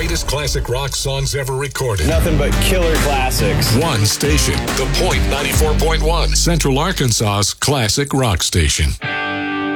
greatest classic rock songs ever recorded. Nothing but killer classics. One station. The Point 94.1. Central Arkansas's classic rock station.